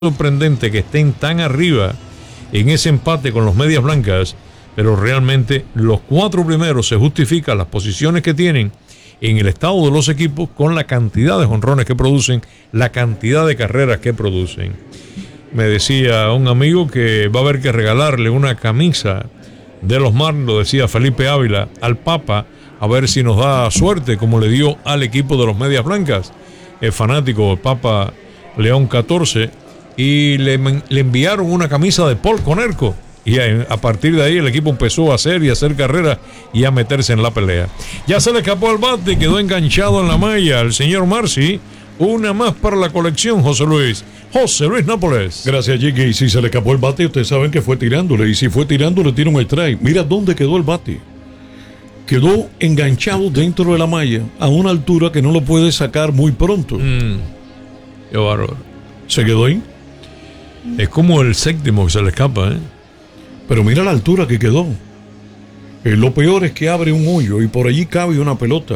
sorprendente que estén tan arriba en ese empate con los Medias Blancas, pero realmente los 4 primeros se justifican las posiciones que tienen en el estado de los equipos con la cantidad de jonrones que producen, la cantidad de carreras que producen. Me decía un amigo que va a haber que regalarle una camisa de los Marlins, lo decía Felipe Ávila, al Papa, a ver si nos da suerte como le dio al equipo de los Medias Blancas. Es fanático del Papa León XIV y le enviaron una camisa de Paul Konerko. Y a partir de ahí el equipo empezó a hacer carreras y a meterse en la pelea. Ya se le escapó el bate, quedó enganchado en la malla el señor Marcy. Una más para la colección, José Luis Nápoles. Gracias, Jiggy. Y si se le escapó el bate, ustedes saben que fue tirándole. Y si fue tirándole, tira un strike. Mira dónde quedó el bate. Quedó enganchado dentro de la malla a una altura que no lo puede sacar muy pronto. Qué bárbaro. ¿Se quedó ahí? Es como el séptimo que se le escapa, ¿eh? Pero mira la altura que quedó. Lo peor es que abre un hoyo y por allí cabe una pelota.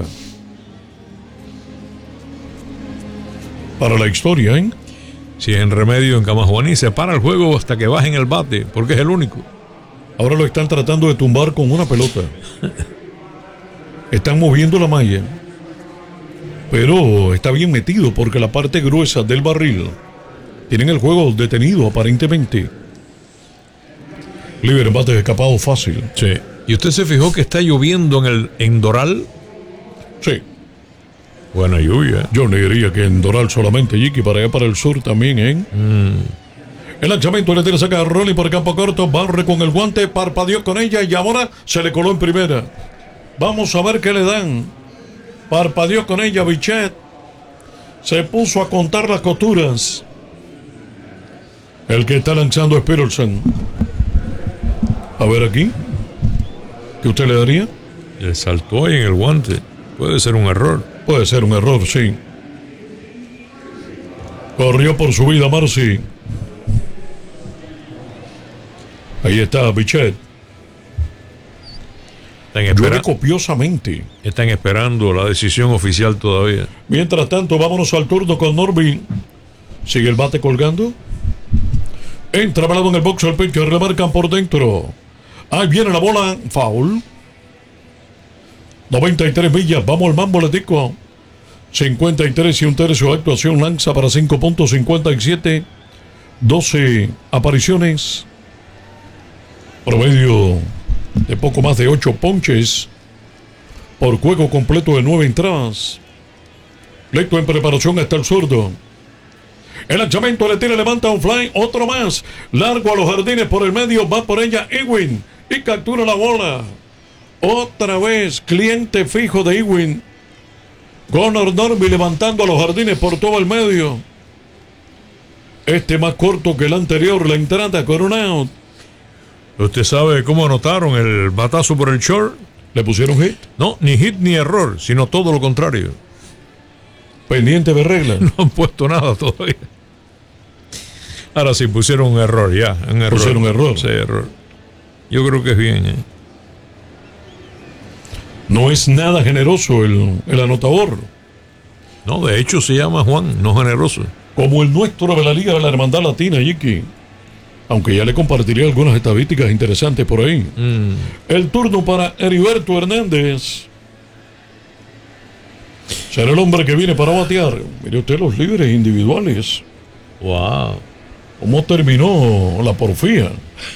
Para la historia, ¿eh? Si es en Remedio, en Camajuaní, se para el juego hasta que bajen el bate, porque es el único. Ahora lo están tratando de tumbar con una pelota. Están moviendo la malla. Pero está bien metido porque la parte gruesa del barril tienen el juego detenido aparentemente. Libre bate escapado fácil. Sí. ¿Y usted se fijó que está lloviendo en Doral? Sí. Buena lluvia. Yo le diría que en Doral solamente, Jiki, para allá para el sur también, ¿eh? El lanzamiento le tiene saca a Rolly por el campo corto, barre con el guante, parpadeó con ella y ahora se le coló en primera. Vamos a ver qué le dan. Parpadeó con ella Bichette. Se puso a contar las costuras. El que está lanzando es Peterson. A ver aquí. ¿Qué usted le daría? Le saltó ahí en el guante. Puede ser un error. Puede ser un error, sí. Corrió por su vida Marcy. Ahí está Bichette. Llueve copiosamente. Están esperando la decisión oficial todavía. Mientras tanto, vámonos al turno con Norby. Sigue el bate colgando. Entra balado en el box el pitcher, le marcan por dentro. Ahí viene la bola, foul. 93 millas, vamos al mambo letico. 53 y un tercio de actuación, lanza para 5.57. 12 apariciones. Promedio de poco más de 8 ponches por juego completo de 9 entradas. Lecto en preparación hasta el zurdo. El lanzamiento le tira, levanta un fly, otro más. Largo a los jardines por el medio, va por ella Ewing y captura la bola. Otra vez, cliente fijo de Ewing. Connor Norby levantando a los jardines por todo el medio. Este más corto que el anterior, la entrada con un out. ¿Usted sabe cómo anotaron el batazo por el short? ¿Le pusieron hit? No, ni hit ni error, sino todo lo contrario. Pendiente de regla. No han puesto nada todavía. Ahora sí pusieron un error, ya. Un error. Pusieron un error. Sí, error. Yo creo que es bien, ¿eh? No es nada generoso el anotador. No, de hecho se llama Juan, no generoso. Como el nuestro de la Liga de la Hermandad Latina, Jiki. Aunque ya le compartiría algunas estadísticas interesantes por ahí. El turno para Heriberto Hernández. Será el hombre que viene para batear. Mire usted los libres individuales. Wow. ¿Cómo terminó la porfía?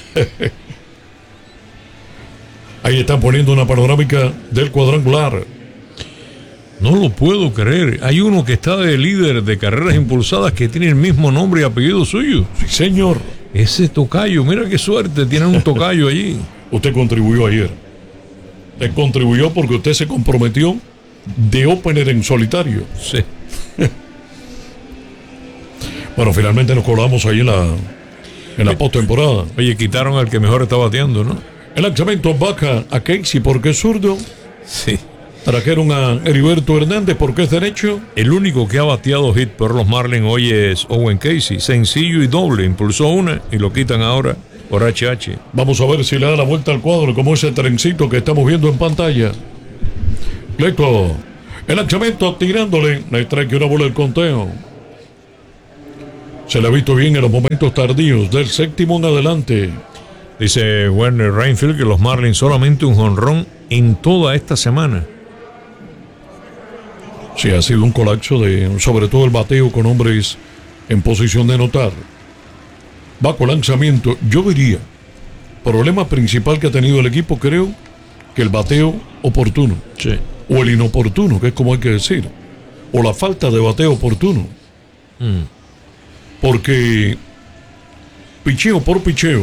Ahí están poniendo una panorámica del cuadrangular. No lo puedo creer. Hay uno que está de líder de carreras impulsadas que tiene el mismo nombre y apellido suyo. Sí, señor. Ese tocayo, mira qué suerte, tienen un tocayo allí. Usted contribuyó ayer. Usted contribuyó porque usted se comprometió de opener en solitario. Sí. Bueno, finalmente nos colamos ahí en la postemporada. Oye, quitaron al que mejor está bateando, ¿no? El lanzamiento baja a Casey porque es zurdo. Sí. Trajeron a Heriberto Hernández porque es derecho. El único que ha bateado hit por los Marlins hoy es Owen Casey. Sencillo y doble. Impulsó una y lo quitan ahora por HH. Vamos a ver si le da la vuelta al cuadro como ese trencito que estamos viendo en pantalla. Lecto. El lanzamiento tirándole. Le trae que una bola el conteo. Se le ha visto bien en los momentos tardíos, del séptimo en adelante. Dice Werner Reinfeldt que los Marlins solamente un jonrón en toda esta semana. Sí, ha sido un colapso sobre todo el bateo con hombres en posición de anotar. Bajo lanzamiento, yo diría, problema principal que ha tenido el equipo, creo, que el bateo oportuno. Sí. O el inoportuno, que es como hay que decir. O la falta de bateo oportuno. Porque picheo por picheo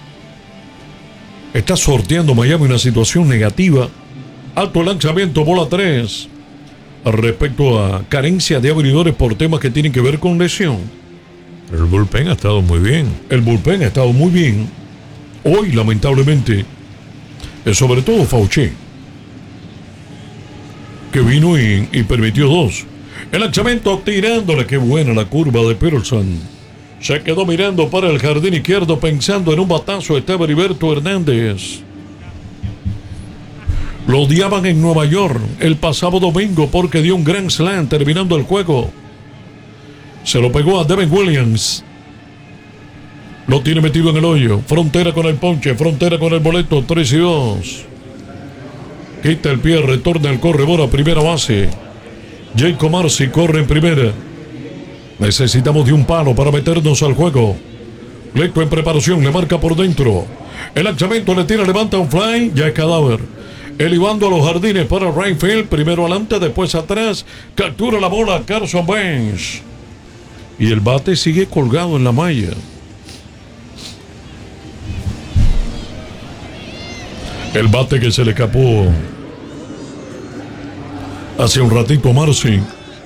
está sorteando Miami una situación negativa. Alto lanzamiento, bola 3. Respecto a carencia de abridores por temas que tienen que ver con lesión. Pero el bullpen ha estado muy bien. El bullpen ha estado muy bien. Hoy, lamentablemente, sobre todo Fauché, que vino y permitió 2. El lanzamiento tirándole, qué buena la curva de Peterson. Se quedó mirando para el jardín izquierdo pensando en un batazo. Estaba Heriberto Hernández. Lo odiaban en Nueva York el pasado domingo porque dio un grand slam terminando el juego. Se lo pegó a Devin Williams. Lo tiene metido en el hoyo. Frontera con el ponche, frontera con el boleto. 3-2. Quita el pie, retorna el corredor a primera base. Jacob Marcy corre en primera. Necesitamos de un palo para meternos al juego. Lecto en preparación, le marca por dentro. El lanzamiento le tira, levanta un fly. Ya es cadáver. Elevando a los jardines para Reinfeldt. Primero adelante, después atrás. Captura la bola Carson Bench. Y el bate sigue colgado en la malla. El bate que se le escapó hace un ratito a Marcy.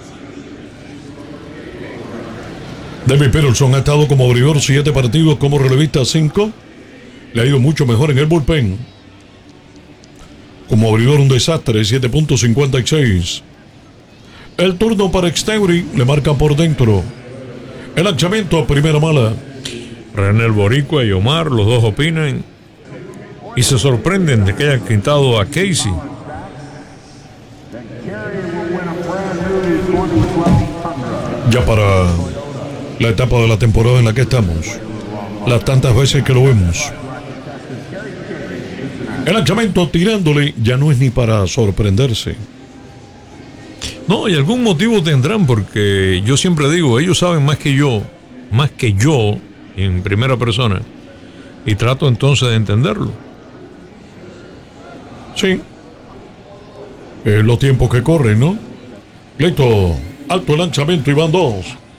David Peterson ha estado como abridor 7 partidos, como relevista 5. Le ha ido mucho mejor en el bullpen. Como abridor un desastre, 7.56. El turno para Exteuri, le marcan por dentro. El lanzamiento, primera mala. René el Boricua y Omar, los dos opinan y se sorprenden de que hayan quitado a Casey. Ya para la etapa de la temporada en la que estamos, las tantas veces que lo vemos. El lanzamiento tirándole ya no es ni para sorprenderse. No, y algún motivo tendrán, porque yo siempre digo, ellos saben más que yo en primera persona, y trato entonces de entenderlo. Sí. Los tiempos que corren, ¿no? Listo, alto lanzamiento y van 2.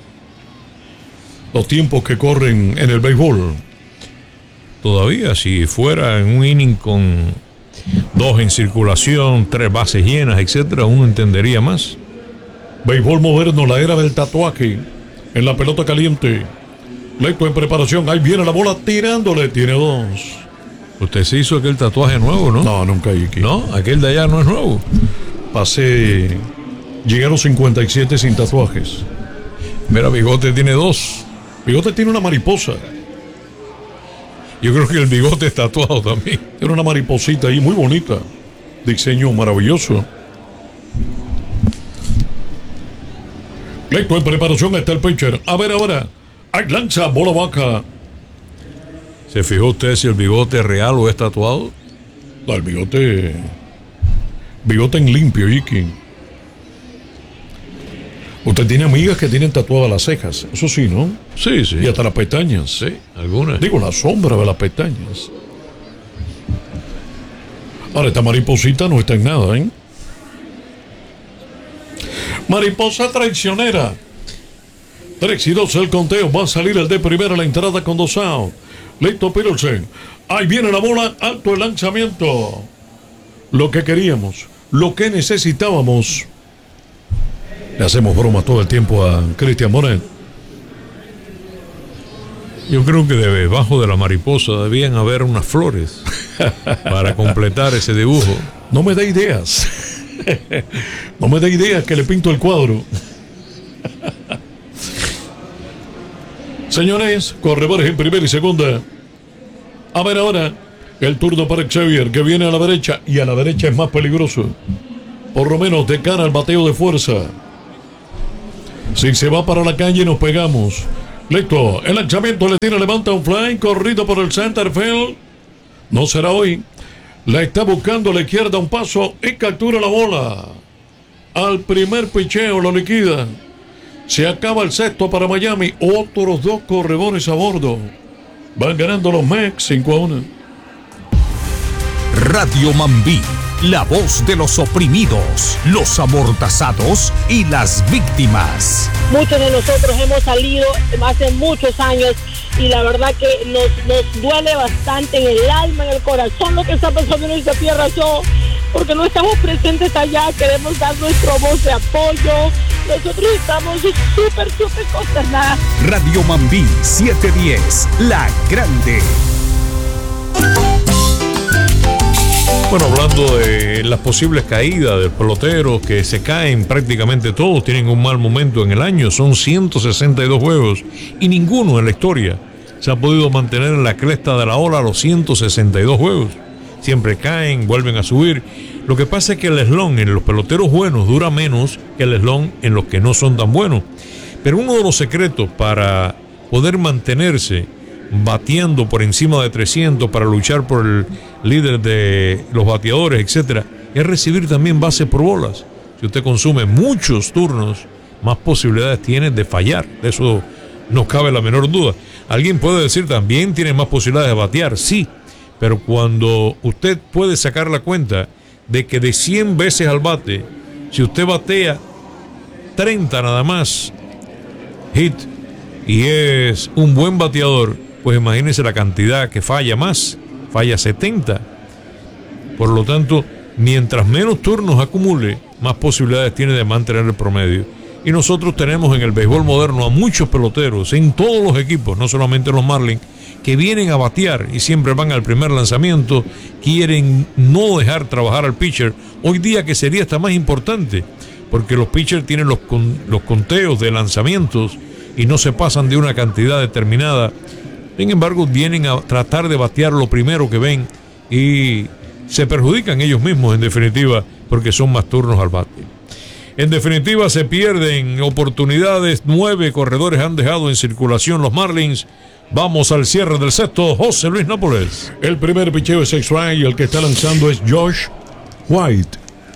Los tiempos que corren en el béisbol. Todavía, si fuera en un inning con 2 en circulación, 3 bases llenas, etcétera, uno entendería más. Béisbol moderno, la era del tatuaje. En la pelota caliente. Lecto en preparación. Ahí viene la bola tirándole. Tiene 2. Usted se hizo aquel tatuaje nuevo, ¿no? No, nunca hay aquí. No, aquel de allá no es nuevo. Llegué a los 57 sin tatuajes. Mira, Bigote tiene 2. Bigote tiene una mariposa. Yo creo que el bigote es tatuado también. Era una mariposita ahí muy bonita. Diseño maravilloso. Lecto en preparación, está el pitcher. A ver ahora. Ahí lanza, bola baja. ¿Se fijó usted si el bigote es real o es tatuado? No, el bigote. Bigote en limpio, Iki. Usted tiene amigas que tienen tatuadas las cejas. Eso sí, ¿no? Sí, sí. Y hasta las pestañas. Sí, algunas. Digo, la sombra de las pestañas. Ahora, esta mariposita no está en nada, ¿eh? Mariposa traicionera. 3-2 el conteo. Va a salir el de primera, la entrada con 2 outs. Listo, Peterson. Ahí viene la bola. Alto el lanzamiento. Lo que queríamos. Lo que necesitábamos. Le hacemos broma todo el tiempo a Cristian Moret. Yo creo que debajo de la mariposa debían haber unas flores para completar ese dibujo. No me dé ideas. No me dé ideas que le pinto el cuadro. Señores, corredores en primera y segunda. A ver ahora, el turno para Xavier, que viene a la derecha. Y a la derecha es más peligroso. Por lo menos de cara al bateo de fuerza. Si se va para la calle nos pegamos. Listo. El lanzamiento le tira, levanta un fly. Corrido por el center field. No será hoy. La está buscando a la izquierda un paso y captura la bola. Al primer picheo lo liquida. Se acaba el sexto para Miami. Otros 2 corredores a bordo. Van ganando los Mex 5-1. Radio Mambí, la voz de los oprimidos, los amordazados y las víctimas. Muchos de nosotros hemos salido hace muchos años y la verdad que nos duele bastante en el alma, en el corazón lo que está pasando en esta tierra. Porque no estamos presentes allá, queremos dar nuestra voz de apoyo. Nosotros estamos súper consternados. Radio Mambí 710, La Grande. Bueno, hablando de las posibles caídas de peloteros que se caen, prácticamente todos tienen un mal momento en el año. Son 162 juegos y ninguno en la historia se ha podido mantener en la cresta de la ola los 162 juegos. Siempre caen, vuelven a subir. Lo que pasa es que el eslón en los peloteros buenos dura menos que el eslón en los que no son tan buenos. Pero uno de los secretos para poder mantenerse bateando por encima de 300 para luchar por el líder de los bateadores, etcétera, es recibir también bases por bolas. Si usted consume muchos turnos, más posibilidades tiene de fallar. De eso no cabe la menor duda. Alguien puede decir también tiene más posibilidades de batear, sí, pero cuando usted puede sacar la cuenta de que de 100 veces al bate, si usted batea 30 nada más hit y es un buen bateador, pues imagínense la cantidad que falla más, falla 70. Por lo tanto, mientras menos turnos acumule, más posibilidades tiene de mantener el promedio. Y nosotros tenemos en el béisbol moderno a muchos peloteros, en todos los equipos, no solamente los Marlins, que vienen a batear y siempre van al primer lanzamiento, quieren no dejar trabajar al pitcher. Hoy día que sería hasta más importante, porque los pitchers tienen los conteos de lanzamientos y no se pasan de una cantidad determinada. Sin embargo, vienen a tratar de batear lo primero que ven y se perjudican ellos mismos, en definitiva, porque son más turnos al bate. En definitiva, se pierden oportunidades. 9 corredores han dejado en circulación los Marlins. Vamos al cierre del sexto, José Luis Nápoles. El primer picheo es X-Ray y el que está lanzando es Josh White.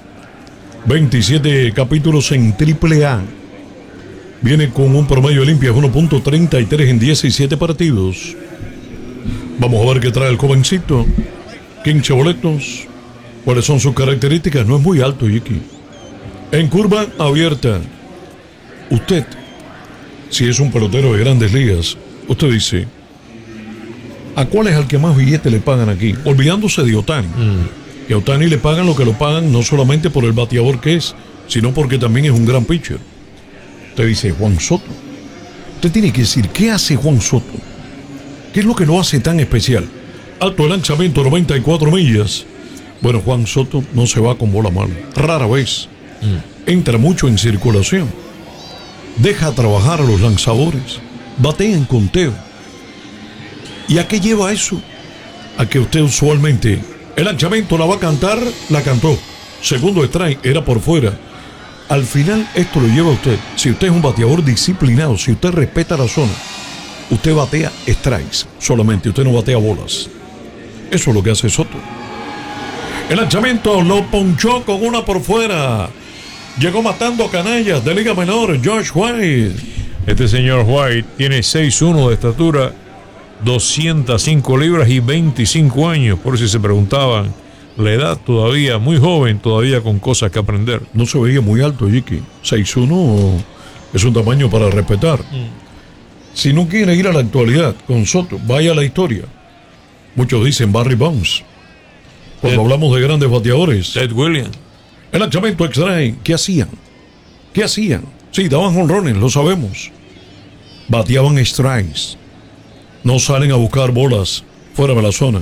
27 capítulos en AAA. Viene con un promedio limpio de 1.33 en 17 partidos. Vamos a ver qué trae el jovencito. 15 boletos. ¿Cuáles son sus características? No es muy alto, Yiki. En curva abierta. Usted, si es un pelotero de grandes ligas, usted dice, ¿a cuál es al que más billete le pagan aquí? Olvidándose de Ohtani. Que a Ohtani le pagan lo que lo pagan no solamente por el bateador que es, sino porque también es un gran pitcher. Usted dice, Juan Soto. Usted tiene que decir, ¿qué hace Juan Soto? ¿Qué es lo que lo hace tan especial? Alto lanzamiento, 94 millas. Bueno, Juan Soto no se va con bola mala. Rara vez. Entra mucho en circulación. Deja trabajar a los lanzadores. Batea en conteo. ¿Y a qué lleva eso? A que usted usualmente el lanzamiento la va a cantar, la cantó. Segundo strike, era por fuera. Al final esto lo lleva a usted. Si usted es un bateador disciplinado, si usted respeta la zona, usted batea strikes solamente, usted no batea bolas. Eso es lo que hace Soto. El lanzamiento lo ponchó con una por fuera. Llegó matando canallas de Liga Menor, Josh White. Este señor White tiene 6'1" de estatura, 205 libras y 25 años. Por si se preguntaban, la edad todavía muy joven, todavía con cosas que aprender. No se veía muy alto, Yiki. 6'1" es un tamaño para respetar. Si no quiere ir a la actualidad con Soto, vaya a la historia. Muchos dicen Barry Bonds. Cuando hablamos de grandes bateadores. Ted Williams. El lanzamiento extrae. ¿Qué hacían? ¿Qué hacían? Sí, daban jonrones, lo sabemos. Bateaban strikes. No salen a buscar bolas fuera de la zona.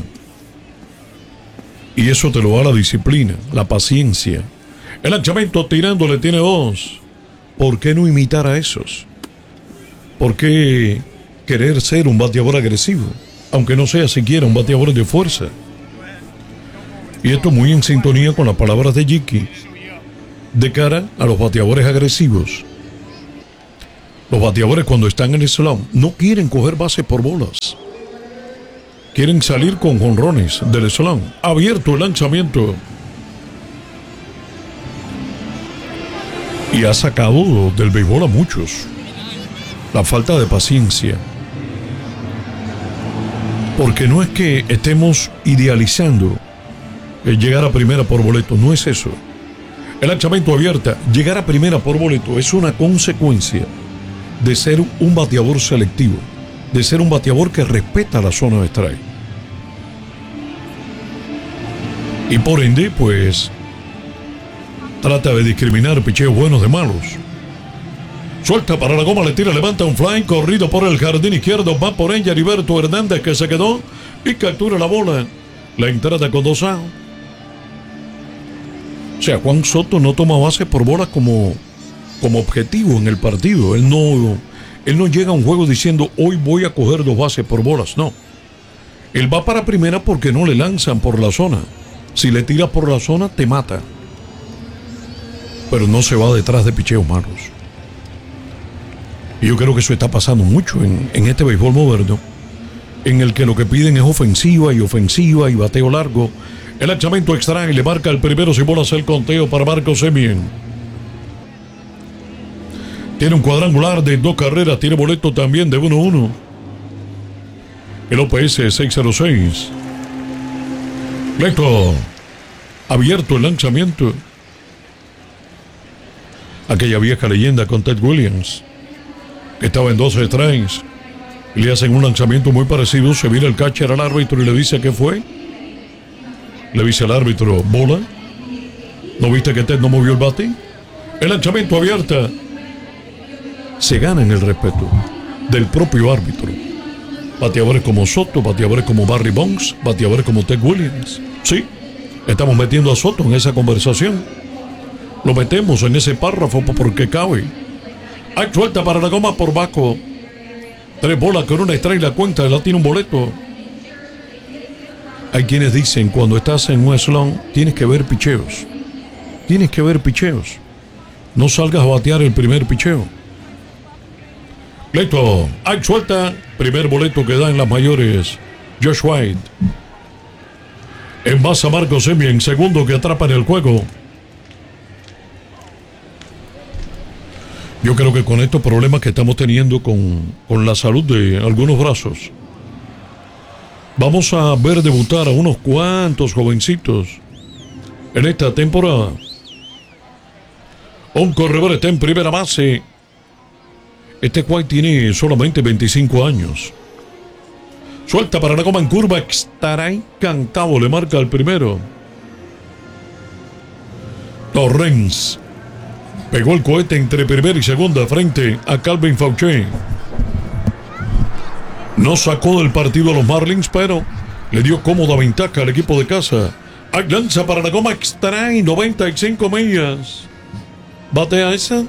Y eso te lo da la disciplina, la paciencia. El lanzamiento tirándole tiene 2. ¿Por qué no imitar a esos? ¿Por qué querer ser un bateador agresivo? Aunque no sea siquiera un bateador de fuerza. Y esto muy en sintonía con las palabras de Yiki. De cara a los bateadores agresivos. Los bateadores cuando están en el slam no quieren coger bases por bolas. Quieren salir con jonrones del slam. Abierto el lanzamiento. Y ha sacado del béisbol a muchos. La falta de paciencia. Porque no es que estemos idealizando el llegar a primera por boleto, no es eso. El lanzamiento abierto, llegar a primera por boleto es una consecuencia de ser un bateador selectivo, de ser un bateador que respeta la zona de strike. Y por ende, pues, trata de discriminar picheos buenos de malos. Suelta para la goma, le tira, levanta un fly, corrido por el jardín izquierdo, va por ella Heriberto Hernández, que se quedó y captura la bola. La entrada con 2 outs. O sea, Juan Soto no toma base por bolas como objetivo en el partido. Él no llega a un juego diciendo hoy voy a coger 2 bases por bolas, no. Él va para primera porque no le lanzan por la zona. Si le tiras por la zona te mata. Pero no se va detrás de picheos malos. Y yo creo que eso está pasando mucho en este béisbol moderno, en el que lo que piden es ofensiva y bateo largo. El lanzamiento extra y le marca el primero sin bolas el conteo para Marcos Semien. Tiene un cuadrangular de 2 carreras, tiene boleto también de 1-1. El OPS 606. Lecto. Abierto el lanzamiento. Aquella vieja leyenda con Ted Williams. Estaba en 12 strikes. Le hacen un lanzamiento muy parecido. Se vira el catcher al árbitro y le dice ¿qué fue? Le dice al árbitro, bola. ¿No viste que Ted no movió el bate? El lanzamiento abierto. Se ganan el respeto del propio árbitro. Bateadores como Soto, bateadores como Barry Bonds, bateadores como Ted Williams. Sí, estamos metiendo a Soto en esa conversación. Lo metemos en ese párrafo porque cabe. Hay suelta para la goma por Baco. 3 bolas con una strike, la cuenta, la tiene un boleto. Hay quienes dicen cuando estás en un slam tienes que ver picheos. Tienes que ver picheos. No salgas a batear el primer picheo. Pleito, hay suelta. Primer boleto que da en las mayores Josh White. Envasa Marcos Semien, segundo que atrapa en el juego. Yo creo que con estos problemas que estamos teniendo con la salud de algunos brazos, vamos a ver debutar a unos cuantos jovencitos en esta temporada. Un corredor está en primera base. Este White tiene solamente 25 años. Suelta para la goma en curva. Estará encantado. Le marca el primero. Torrens pegó el cohete entre primera y segunda frente a Calvin Fauché. No sacó del partido a los Marlins, pero le dio cómoda ventaja al equipo de casa. Lanza para la goma extra y 95 millas. ¿Batea esa?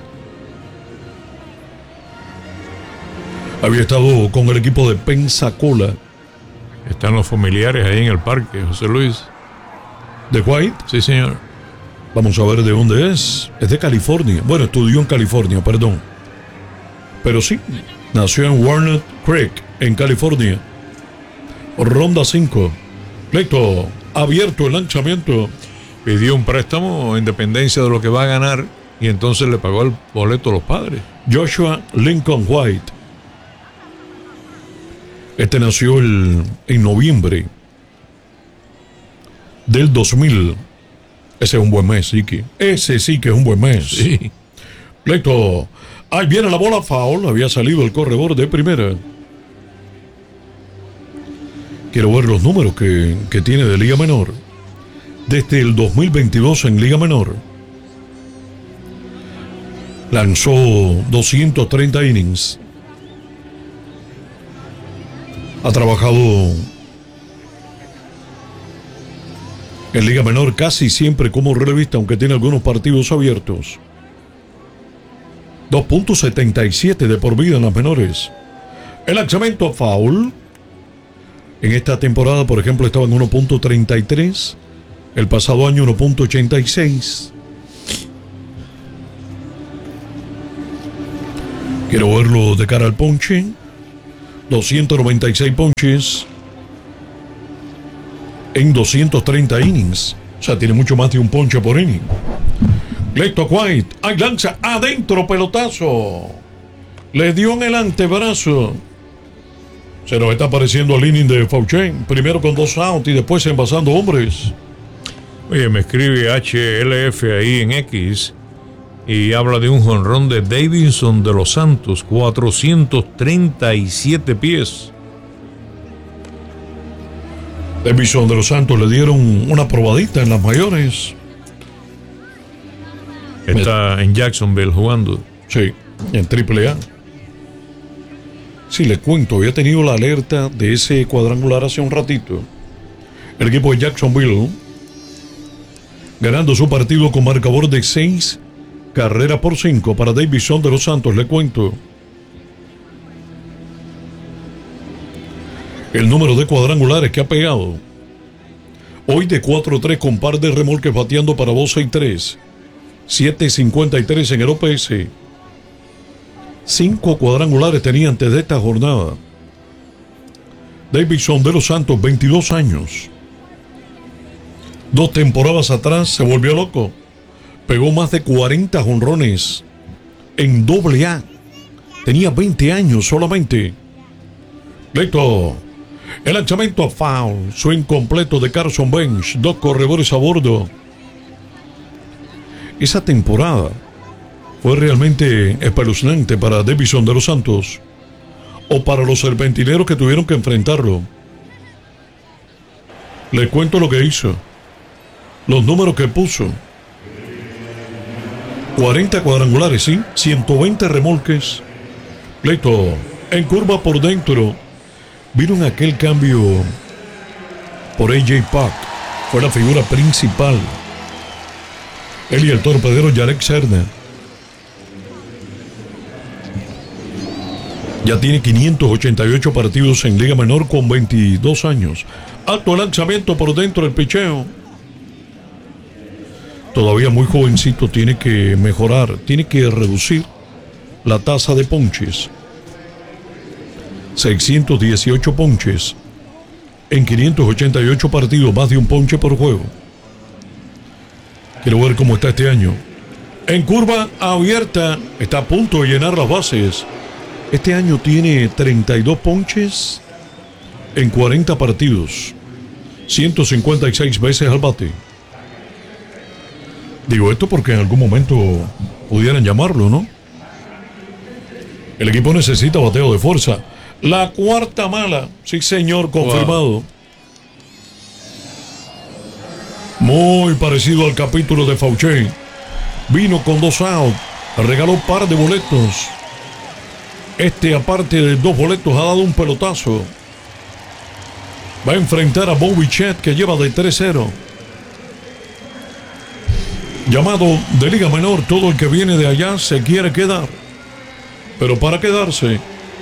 Había estado con el equipo de Pensacola. Están los familiares ahí en el parque, José Luis. ¿De White? Sí, señor. Vamos a ver de dónde es. Es de California. Bueno, estudió en California, perdón. Pero sí, nació en Walnut Creek, en California. Ronda 5. Pleito, abierto el lanzamiento. Pidió un préstamo en dependencia de lo que va a ganar y entonces le pagó el boleto a los padres. Joshua Lincoln White. Este nació en noviembre del 2000. Ese es un buen mes, Iki. Ese sí que es un buen mes. Sí. Pleito. Ahí viene la bola, foul. Había salido el corredor de primera. Quiero ver los números que tiene de Liga Menor. Desde el 2022 en Liga Menor. Lanzó 230 innings. Ha trabajado en Liga Menor casi siempre como relevista, aunque tiene algunos partidos abiertos. 2.77 de por vida en las menores. El lanzamiento foul. En esta temporada, por ejemplo, estaba en 1.33. El pasado año 1.86. Quiero verlo de cara al ponche. 296 ponches en 230 innings. O sea, tiene mucho más de un ponche por inning. Clayton White, ahí lanza adentro, pelotazo. Le dio en el antebrazo. Se nos está apareciendo el inning de Fauchen. Primero con 2 outs y después envasando hombres. Oye, me escribe HLF ahí en X y habla de un jonrón de Davidson de los Santos, 437 pies. Davidson de los Santos le dieron una probadita en las mayores. Está en Jacksonville jugando. Sí, en AAA. Sí, le cuento, había tenido la alerta de ese cuadrangular hace un ratito. El equipo de Jacksonville ganando su partido con marcador de 6 carreras por 5 para Davidson de los Santos, le cuento. El número de cuadrangulares que ha pegado. Hoy de 4-3 con par de remolques bateando para 2-6-3. 7.53 en el OPS. 5 cuadrangulares tenía antes de esta jornada. Davidson de los Santos, 22 años. 2 temporadas atrás se volvió loco. Pegó más de 40 jonrones en AA. Tenía 20 años solamente. Listo. El lanzamiento a foul. Swing completo de Carson Bench. 2 corredores a bordo. Esa temporada fue realmente espeluznante para Davidson de los Santos o para los serpentineros que tuvieron que enfrentarlo. Les cuento lo que hizo, los números que puso. 40 cuadrangulares, sí, 120 remolques. Pleito, en curva por dentro. Vieron aquel cambio por AJ Puck. Fue la figura principal. Él y el torpedero Yarek Cerna. Ya tiene 588 partidos en Liga Menor con 22 años. Alto lanzamiento por dentro del picheo. Todavía muy jovencito, tiene que mejorar, tiene que reducir la tasa de ponches. 618 ponches en 588 partidos, más de un ponche por juego. Quiero ver cómo está este año. En curva abierta, está a punto de llenar las bases. Este año tiene 32 ponches en 40 partidos. 156 veces al bate. Digo esto porque en algún momento pudieran llamarlo, ¿no? El equipo necesita bateo de fuerza. La cuarta mala. Sí, señor, confirmado. Wow. Muy parecido al capítulo de Fauché. Vino con 2 outs. Regaló un par de boletos. Este, aparte de 2 boletos, ha dado un pelotazo. Va a enfrentar a Bo Bichette, que lleva de 3-0. Llamado de Liga Menor, todo el que viene de allá se quiere quedar. Pero para quedarse,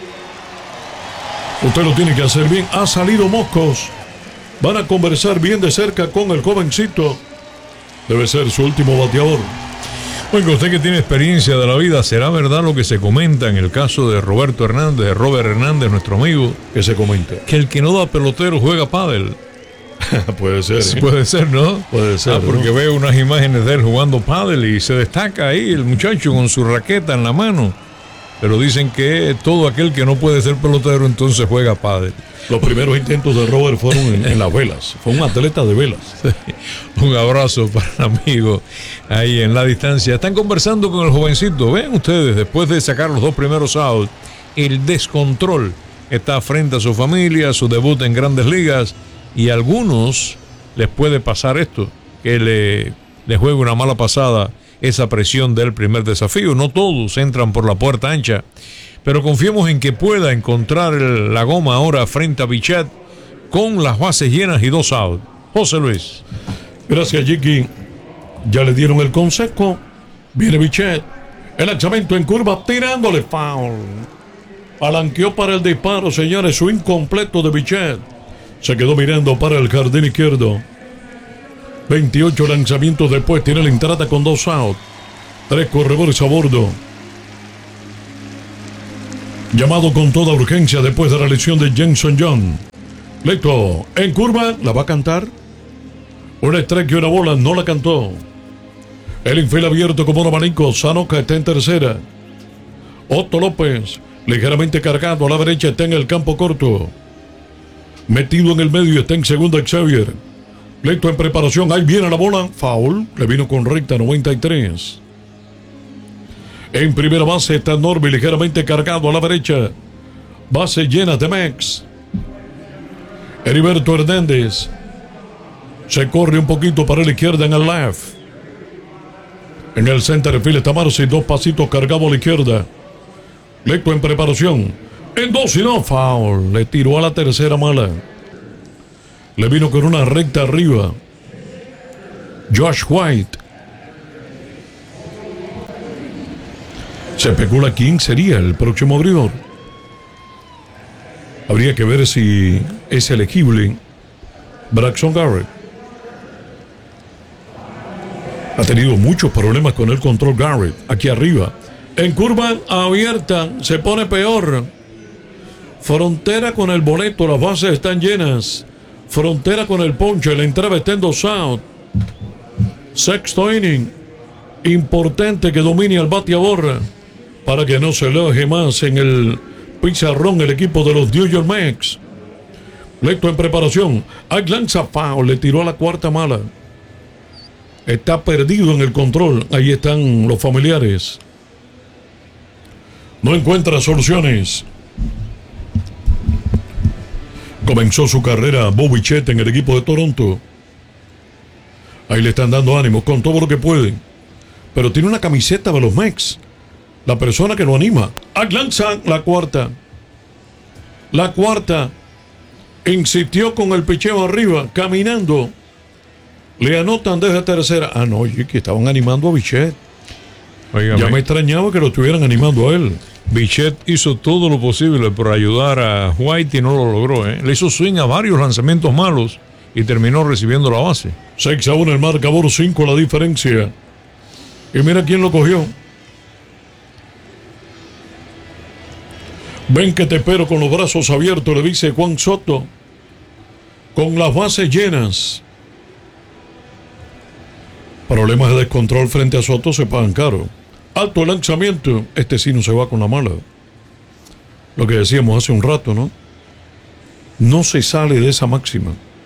usted lo tiene que hacer bien. Ha salido moscos. Van a conversar bien de cerca con el jovencito. Debe ser su último bateador. Oiga, usted que tiene experiencia de la vida, ¿será verdad lo que se comenta en el caso de Robert Hernández, nuestro amigo? ¿Qué se comenta? Que el que no da pelotero juega pádel. Puede ser. Sí, puede ser, ¿no? Puede ser. Porque ¿no? veo unas imágenes de él jugando pádel y se destaca ahí el muchacho con su raqueta en la mano. Pero dicen que todo aquel que no puede ser pelotero entonces juega pádel. Los primeros intentos de Robert fueron en las velas. Fue un atleta de velas. Sí. Un abrazo para el amigo ahí en la distancia. Están conversando con el jovencito. Ven ustedes, después de sacar los 2 primeros outs, el descontrol está frente a su familia, su debut en Grandes Ligas. Y a algunos les puede pasar esto, que le juegue una mala pasada esa presión del primer desafío. No todos entran por la puerta ancha, pero confiemos en que pueda encontrar la goma ahora frente a Bichette con las bases llenas y 2 outs. José Luis. Gracias, Jiki. Ya le dieron el consejo. Viene Bichette. El lanzamiento en curva, tirándole foul. Palanqueó para el disparo, señores. Su incompleto de Bichette. Se quedó mirando para el jardín izquierdo. 28 lanzamientos después, tiene la entrada con 2 outs. 3 corredores a bordo. Llamado con toda urgencia después de la lesión de Jenson John. Lecto, en curva, ¿la va a cantar? Una strike y una bola, no la cantó. El infield abierto como un abanico, Sanoka está en tercera. Otto López, ligeramente cargado a la derecha, está en el campo corto. Metido en el medio, está en segunda Xavier. Lecto en preparación, ahí viene la bola, foul, le vino con recta 93. En primera base está Norby, ligeramente cargado a la derecha. Base llena de Mex. Heriberto Hernández se corre un poquito para la izquierda en el left. En el center field está Marcy, 2 pasitos cargado a la izquierda. Lecto en preparación. En 2 y no, foul. Le tiró a la tercera mala. Le vino con una recta arriba. Josh White. Se especula quién sería el próximo abridor. Habría que ver si es elegible Braxton Garrett. Ha tenido muchos problemas con el control Garrett. Aquí arriba. En curva abierta se pone peor. Frontera con el boleto. Las bases están llenas. Frontera con el ponche. La entrada está en 2 out. Sexto inning. Importante que domine al bateador para que no se aloje más en el pizarrón el equipo de los New York Mets. Lecto en preparación. Hay lanza foul. Le tiró a la cuarta mala. Está perdido en el control. Ahí están los familiares. No encuentra soluciones. Comenzó su carrera Bobby Chet en el equipo de Toronto. Ahí le están dando ánimo con todo lo que pueden. Pero tiene una camiseta de los Mets. La persona que lo anima. Lanza la cuarta. La cuarta. Insistió con el picheo arriba. Caminando. Le anotan desde tercera. Ah, no, oye, que estaban animando a Bichette. Ya me extrañaba que lo estuvieran animando a él. Bichette hizo todo lo posible por ayudar a White y no lo logró. Le hizo swing a varios lanzamientos malos y terminó recibiendo la base. 6-1 el marcador, 5 la diferencia. Y mira quién lo cogió. Ven que te espero con los brazos abiertos, le dice Juan Soto. Con las bases llenas. Problemas de descontrol frente a Soto se pagan caro. Alto lanzamiento. Este sí no se va con la mala. Lo que decíamos hace un rato, ¿no? No se sale de esa máxima.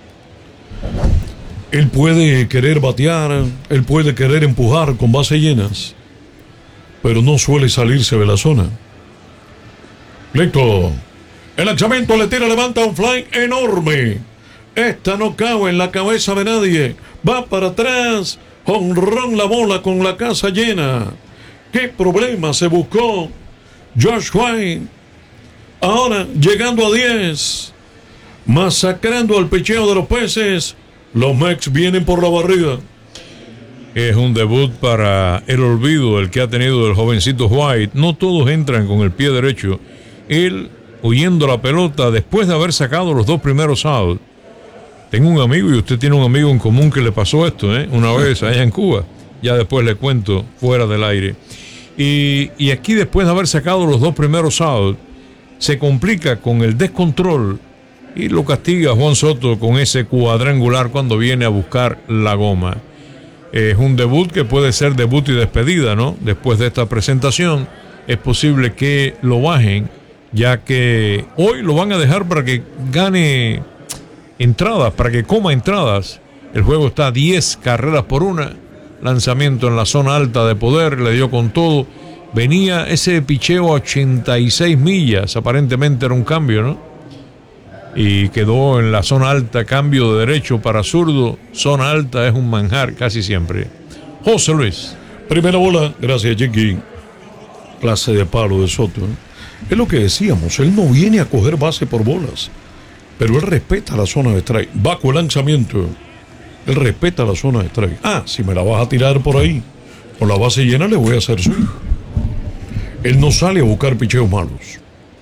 Él puede querer batear, él puede querer empujar con bases llenas, pero no suele salirse de la zona. Lecto. El lanzamiento le tira, levanta un fly enorme. Esta no cabe en la cabeza de nadie. Va para atrás. Jonrón la bola con la casa llena. ¿Qué problema se buscó Josh White? Ahora llegando a 10. Masacrando al picheo de los Peces. Los Mets vienen por la barrida. Es un debut para el olvido el que ha tenido el jovencito White. No todos entran con el pie derecho. Él huyendo la pelota después de haber sacado los 2 primeros outs. Tengo un amigo, y usted tiene un amigo en común que le pasó esto, una vez allá en Cuba. Ya después le cuento fuera del aire. Y aquí, después de haber sacado los 2 primeros outs, se complica con el descontrol y lo castiga Juan Soto con ese cuadrangular cuando viene a buscar la goma. Es un debut que puede ser debut y despedida, ¿no? Después de esta presentación es posible que lo bajen, ya que hoy lo van a dejar para que gane entradas, para que coma entradas. El juego está a 10 carreras por 1. Lanzamiento en la zona alta de poder, le dio con todo. Venía ese picheo a 86 millas, aparentemente era un cambio, ¿no? Y quedó en la zona alta, cambio de derecho para zurdo. Zona alta es un manjar casi siempre. José Luis. Primera bola, gracias Jackie. Clase de palo de Soto. Es lo que decíamos, él no viene a coger base por bolas, pero él respeta la zona de strike. Bajo el lanzamiento, él respeta la zona de strike. Si me la vas a tirar por ahí con la base llena, le voy a hacer swing. Él no sale a buscar picheos malos.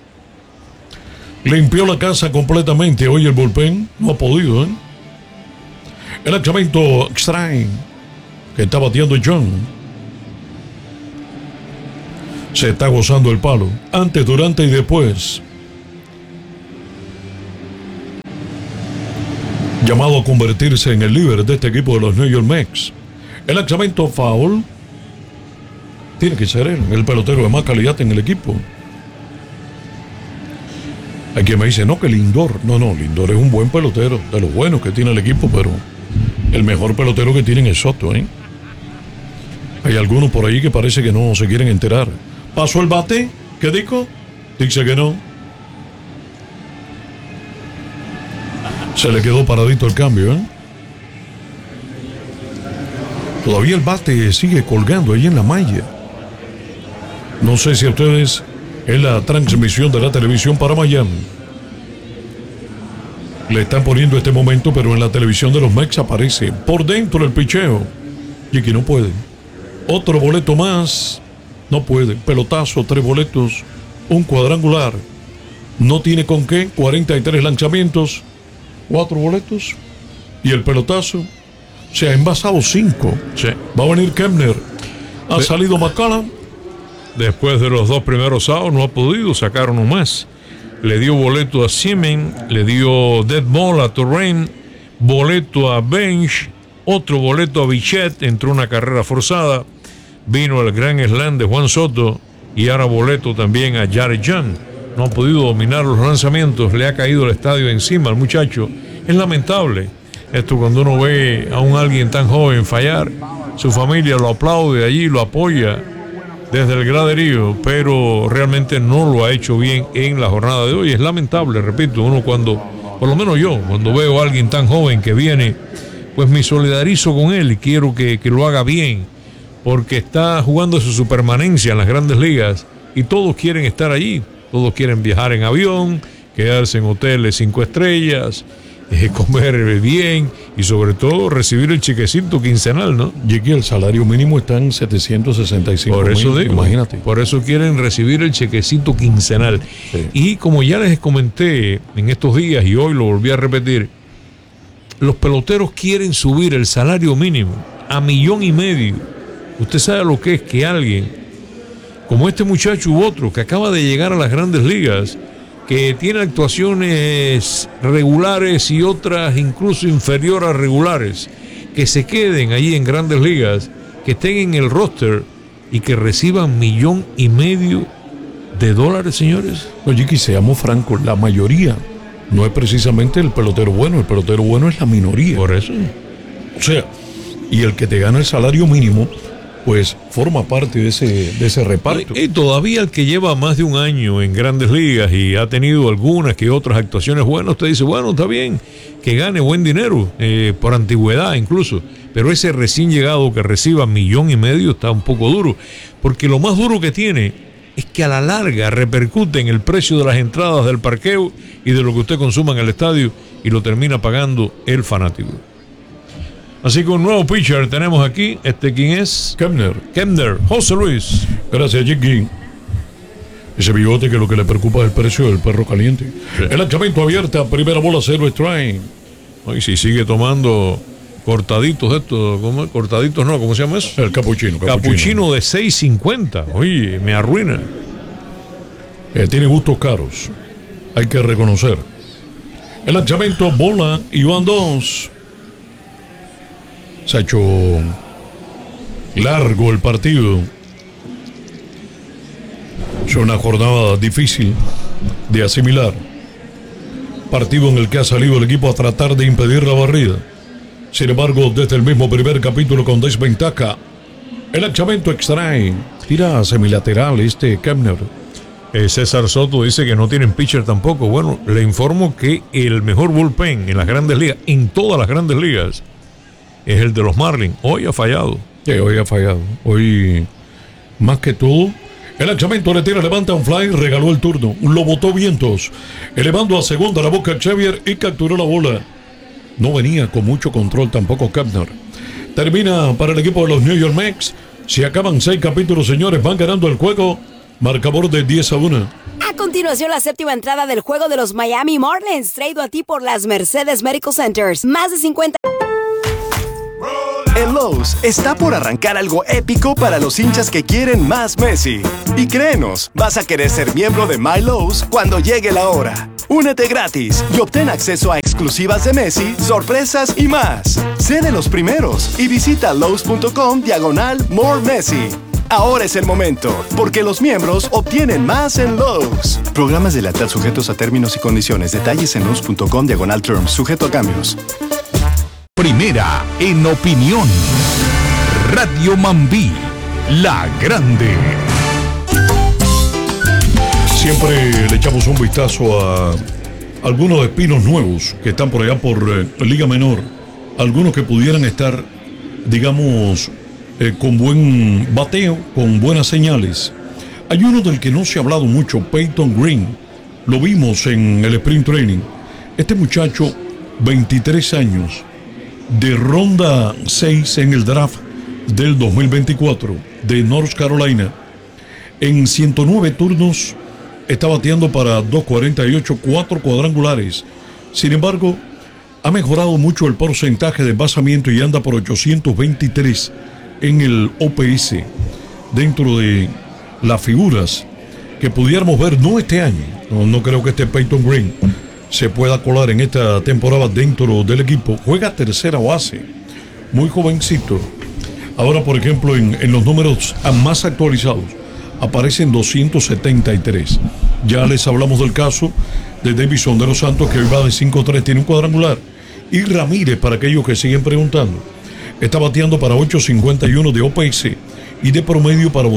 Limpió la casa completamente. Hoy el bullpen no ha podido. El lanzamiento extraño que está bateando John. se está gozando el palo, antes, durante y después. Llamado a convertirse en el líder de este equipo de los New York Mets. El lanzamiento foul. Tiene que ser él, el pelotero de más calidad en el equipo. Hay quien me dice, no, que Lindor. No, Lindor es un buen pelotero, de los buenos que tiene el equipo, pero el mejor pelotero que tienen es Soto, ¿eh? Hay algunos por ahí que parece que no se quieren enterar. ¿Pasó el bate? ¿Qué dijo? Dice que no. Se le quedó paradito el cambio, ¿eh? Todavía el bate sigue colgando ahí en la malla. No sé si a ustedes en la transmisión de la televisión para Miami le están poniendo este momento, pero en la televisión de los Mets aparece por dentro el picheo. Y aquí no puede. Otro boleto más. No puede. Pelotazo, 3 boletos, un cuadrangular. No tiene con qué. 43 lanzamientos, 4 boletos. Y el pelotazo. Se ha envasado 5. Sí. Va a venir Kepner. Ha salido McCallum. Después de los 2 primeros outs no ha podido sacar uno más. Le dio boleto a Siemens, le dio dead ball a Torrent, boleto a Bench, otro boleto a Bichette, entró una carrera forzada, vino el gran slam de Juan Soto y ahora boleto también a Jared Young. No ha podido dominar los lanzamientos, le ha caído el estadio encima al muchacho. Es lamentable esto cuando uno ve a alguien tan joven fallar, su familia lo aplaude allí, lo apoya desde el graderío, pero realmente no lo ha hecho bien en la jornada de hoy. Es lamentable, repito, uno cuando, por lo menos yo, cuando veo a alguien tan joven que viene, pues me solidarizo con él y quiero que lo haga bien, porque está jugando su permanencia en las grandes ligas y todos quieren estar allí, todos quieren viajar en avión, quedarse en hoteles 5 estrellas, comer bien y sobre todo recibir el chequecito quincenal, ¿no? Y aquí el salario mínimo está en 765. Por eso digo, imagínate. Por eso quieren recibir el chequecito quincenal. Sí. Y como ya les comenté en estos días y hoy lo volví a repetir, los peloteros quieren subir el salario mínimo a $1.5 millones. Usted sabe lo que es que alguien como este muchacho u otro que acaba de llegar a las grandes ligas, que tiene actuaciones regulares y otras incluso inferior a regulares, que se queden allí en grandes ligas, que estén en el roster y que reciban $1.5 millones, señores. Oye, que seamos francos, la mayoría no es precisamente el pelotero bueno es la minoría. Por eso. O sea, y el que te gana el salario mínimo, pues forma parte de ese reparto. Y todavía el que lleva más de un año en grandes ligas y ha tenido algunas que otras actuaciones buenas, usted dice, bueno, está bien, que gane buen dinero, por antigüedad incluso, pero ese recién llegado que reciba $1.5 millones está un poco duro, porque lo más duro que tiene es que a la larga repercute en el precio de las entradas del parqueo y de lo que usted consuma en el estadio y lo termina pagando el fanático. Así que un nuevo pitcher tenemos aquí. ¿Quién es? Kepner. José Luis. Gracias, Jiggy. Ese bigote que lo que le preocupa es el precio del perro caliente. Sí. El lanzamiento abierto, primera bola, 0 strike. Y si sigue tomando cortaditos estos, ¿cómo? Cortaditos no, ¿cómo se llama eso? El capuchino. Capuchino de 6.50. Oye, me arruina. Tiene gustos caros. Hay que reconocer. El lanzamiento, bola y van 2. Se ha hecho largo el partido. Es una jornada difícil de asimilar. Partido en el que ha salido el equipo a tratar de impedir la barrida. Sin embargo, desde el mismo primer capítulo con desventaja. El lanzamiento extrae. Tira semilateral Kepner. César Soto dice que no tienen pitcher tampoco. Bueno, le informo que el mejor bullpen en las grandes ligas, en todas las grandes ligas, es el de los Marlins. Hoy ha fallado. Sí, hoy ha fallado. Hoy, más que todo, el lanzamiento le tira, levanta un fly, regaló el turno. Lo botó vientos, elevando a segunda la boca Xavier y capturó la bola. No venía con mucho control tampoco Kepner. Termina para el equipo de los New York Mets. Se acaban 6 capítulos, señores. Van ganando el juego. Marcador de 10-1. A continuación, la séptima entrada del juego de los Miami Marlins, traído a ti por las Mercedes Medical Centers. Más de 50... En Lowe's está por arrancar algo épico para los hinchas que quieren más Messi. Y créenos, vas a querer ser miembro de My Lowe's cuando llegue la hora. Únete gratis y obtén acceso a exclusivas de Messi, sorpresas y más. Sé de los primeros y visita lowes.com/More Messi. Ahora es el momento, porque los miembros obtienen más en Lowe's. Programas de lealtad sujetos a términos y condiciones. Detalles en lowes.com/terms, sujeto a cambios. Primera en opinión. Radio Mambí, la grande. Siempre le echamos un vistazo a algunos espinos nuevos que están por allá por Liga Menor. Algunos que pudieran estar, digamos, con buen bateo, con buenas señales. Hay uno del que no se ha hablado mucho, Peyton Green. Lo vimos en el Sprint Training. Este muchacho, 23 años, de ronda 6 en el draft del 2024 de North Carolina. En 109 turnos está bateando para 2.48, 4 cuadrangulares. Sin embargo, ha mejorado mucho el porcentaje de envasamiento y anda por 823 en el OPS. Dentro de las figuras que pudiéramos ver, no este año, no creo que este Peyton Green se pueda colar en esta temporada dentro del equipo. Juega tercera base, muy jovencito. Ahora, por ejemplo, en los números más actualizados aparecen 273. Ya les hablamos del caso de Davison de los Santos, que va de 5-3, tiene un cuadrangular. Y Ramírez, para aquellos que siguen preguntando, está bateando para 8.51 de OPS y de promedio para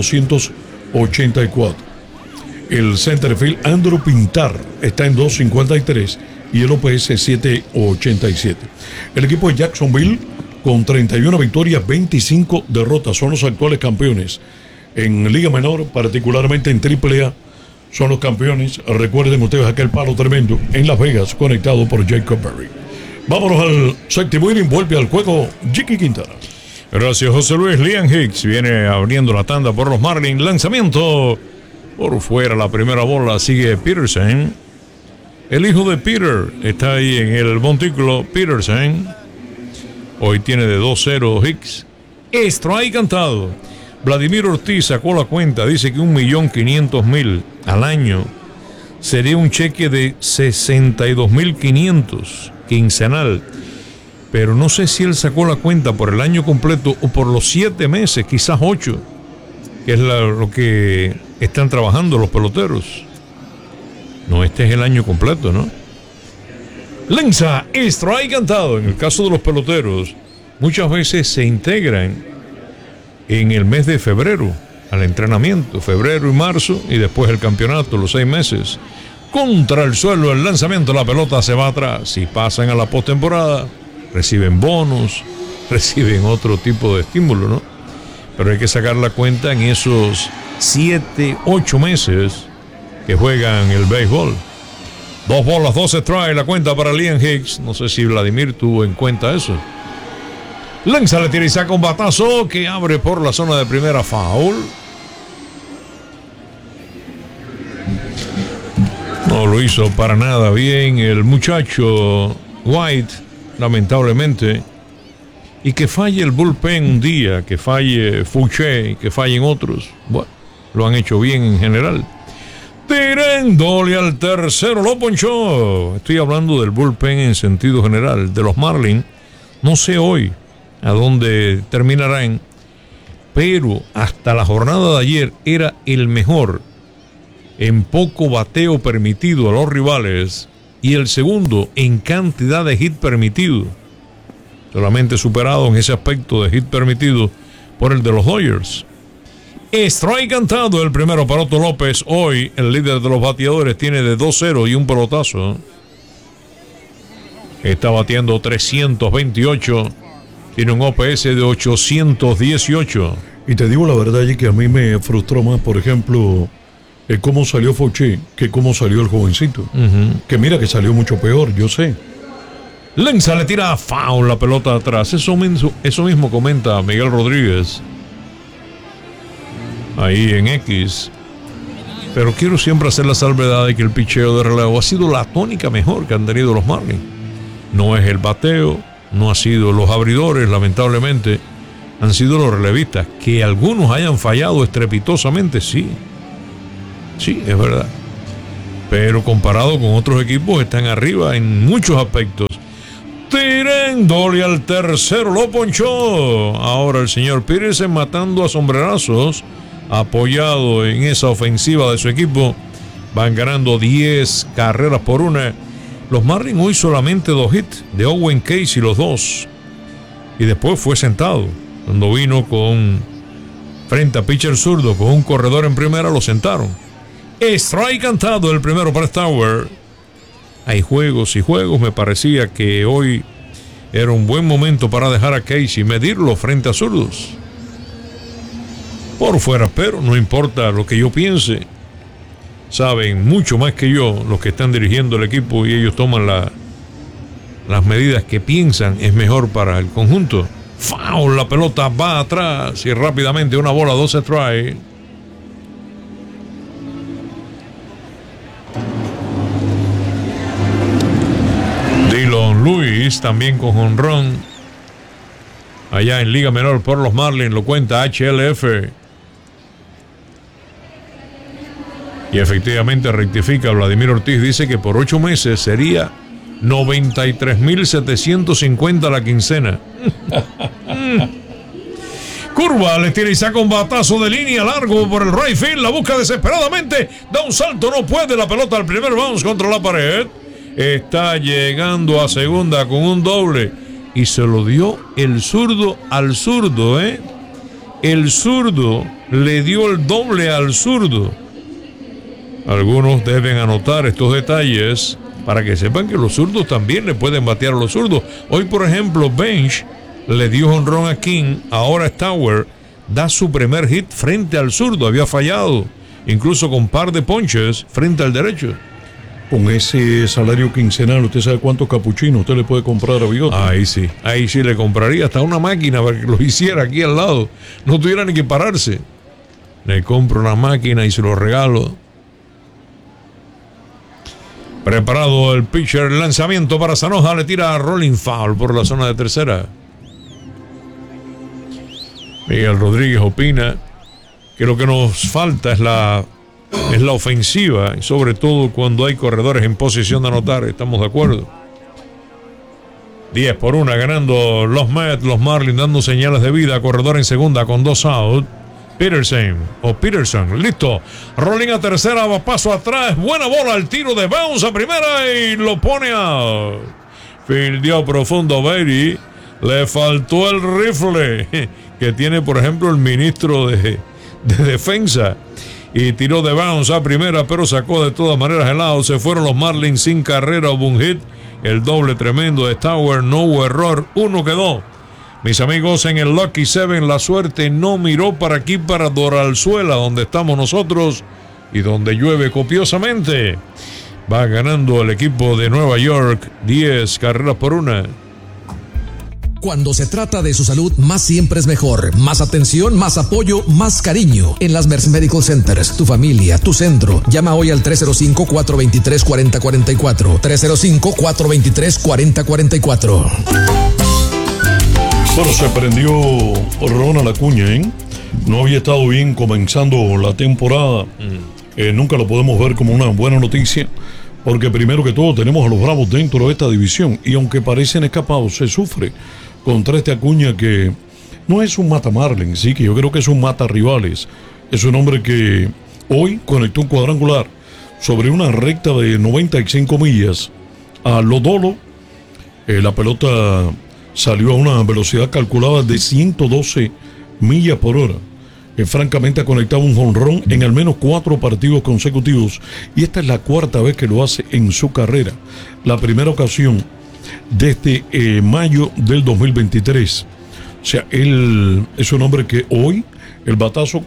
284. El centerfield Andrew Pintar está en 2.53 y el OPS 7.87. El equipo de Jacksonville, con 31 victorias, 25 derrotas, son los actuales campeones. En Liga Menor, particularmente en AAA, son los campeones. Recuerden ustedes aquel palo tremendo en Las Vegas, conectado por Jacob Berry. Vámonos al séptimo inning, vuelve al juego Jiki Quintana. Gracias, José Luis. Liam Hicks viene abriendo la tanda por los Marlins. Lanzamiento por fuera, la primera bola. Sigue Peterson. El hijo de Peter está ahí en el montículo. Peterson hoy tiene de 2-0 Hicks. Strike cantado. Vladimir Ortiz sacó la cuenta. Dice que 1.500.000 al año sería un cheque de 62.500 quincenal. Pero no sé si él sacó la cuenta por el año completo o por los 7 meses, quizás 8, que es lo que están trabajando los peloteros. No, este es el año completo, ¿no? Lanza, strike cantado. En el caso de los peloteros, muchas veces se integran en el mes de febrero al entrenamiento, febrero y marzo, y después el campeonato, los 6 meses. Contra el suelo, el lanzamiento, la pelota se va atrás. Si pasan a la postemporada, reciben bonos, reciben otro tipo de estímulo, ¿no? Pero hay que sacar la cuenta en esos 7, 8 meses que juegan el béisbol. 2 bolas, 2 strikes, la cuenta para Liam Hicks. No sé si Vladimir tuvo en cuenta eso. Lanza, le tira y saca un batazo que abre por la zona de primera, foul. No lo hizo para nada bien el muchacho White, lamentablemente. Y que falle el bullpen un día, que falle Fouché, que fallen otros. Bueno, lo han hecho bien en general. Tirándole al tercero, lo ponchó. Estoy hablando del bullpen en sentido general. De los Marlins, no sé hoy a dónde terminarán, pero hasta la jornada de ayer era el mejor en poco bateo permitido a los rivales y el segundo en cantidad de hit permitido, solamente superado en ese aspecto de hit permitido por el de los Dodgers. Strike cantado el primero para Otto López. Hoy el líder de los bateadores tiene de 2-0 y un pelotazo. Está batiendo 328. Tiene un OPS de 818. Y te digo la verdad, y que a mí me frustró más, por ejemplo, cómo salió Fouché que cómo salió el jovencito. Que mira que salió mucho peor, yo sé. Lenza le tira a foul la pelota atrás. Eso mismo comenta Miguel Rodríguez ahí en X. Pero quiero siempre hacer la salvedad de que el picheo de relevo ha sido la tónica mejor que han tenido los Marlins. No es el bateo, no ha sido los abridores, lamentablemente, han sido los relevistas. Que algunos hayan fallado estrepitosamente, sí. Sí, es verdad. Pero comparado con otros equipos, están arriba en muchos aspectos. Tirándole al tercero, lo ponchó. Ahora el señor Peterson matando a sombrerazos, apoyado en esa ofensiva de su equipo. Van ganando 10 carreras por una. Los Marlins hoy solamente 2 hits de Owen Casey, los dos. Y después fue sentado. Cuando vino frente a pitcher zurdo con un corredor en primera, lo sentaron. Strike cantado el primero para Stauer. Hay juegos y juegos. Me parecía que hoy era un buen momento para dejar a Casey medirlo frente a zurdos. Por fuera, pero no importa lo que yo piense. Saben mucho más que yo los que están dirigiendo el equipo y ellos toman las medidas que piensan es mejor para el conjunto. Foul, la pelota va atrás y rápidamente una bola, 12 strikes. Dylan Lewis también con jonrón allá en Liga Menor por los Marlins, lo cuenta HLF. Y efectivamente rectifica Vladimir Ortiz, dice que por 8 meses sería 93,750 la quincena. Curva, le tira y saca un batazo de línea largo por el right field, la busca desesperadamente, da un salto, no puede, la pelota al primer bounce contra la pared. Está llegando a segunda con un doble y se lo dio el zurdo al zurdo, El zurdo le dio el doble al zurdo. Algunos deben anotar estos detalles para que sepan que los zurdos también le pueden batear a los zurdos. Hoy, por ejemplo, Bench le dio jonrón a King. Ahora Stauer da su primer hit frente al zurdo. Había fallado, incluso con par de ponches frente al derecho. Con ese salario quincenal, ¿usted sabe cuántos capuchinos usted le puede comprar a Bigote? Ahí sí le compraría hasta una máquina para que lo hiciera aquí al lado. No tuviera ni que pararse. Le compro una máquina y se lo regalo. Preparado el pitcher, el lanzamiento para Zanoja, le tira a rolling foul por la zona de tercera. Miguel Rodríguez opina que lo que nos falta es la ofensiva, y sobre todo cuando hay corredores en posición de anotar. Estamos de acuerdo. 10-1 ganando los Mets, los Marlins dando señales de vida. Corredor en segunda con 2 out. Peterson, listo. Rolling a tercera, va paso atrás. Buena bola, el tiro de bounce a primera y lo pone out. Fildeó profundo Beatty. Le faltó el rifle que tiene, por ejemplo, el ministro de defensa. Y tiró de bounce a primera, pero sacó de todas maneras el out. Se fueron los Marlins sin carrera, hubo un hit. El doble tremendo de Stauer, no hubo error. 1 quedó. Mis amigos, en el Lucky 7, la suerte no miró para aquí, para Doralzuela, donde estamos nosotros y donde llueve copiosamente. Va ganando el equipo de Nueva York 10 carreras por 1. Cuando se trata de su salud, más siempre es mejor. Más atención, más apoyo, más cariño. En las Mercy Medical Centers, tu familia, tu centro. Llama hoy al 305-423-4044. 305-423-4044. Bueno, se prendió Ronald Acuña, No había estado bien comenzando la temporada. Nunca lo podemos ver como una buena noticia, porque primero que todo tenemos a los Bravos dentro de esta división, y aunque parecen escapados, se sufre contra este Acuña, que no es un mata Marlins, sí, que yo creo que es un mata rivales. Es un hombre que hoy conectó un cuadrangular sobre una recta de 95 millas a Lodolo. La pelota salió a una velocidad calculada de 112 millas por hora. Francamente ha conectado un jonrón en al menos 4 partidos consecutivos, y esta es la 4ª vez que lo hace en su carrera. La primera ocasión desde mayo del 2023. O sea, él es un hombre que hoy el batazo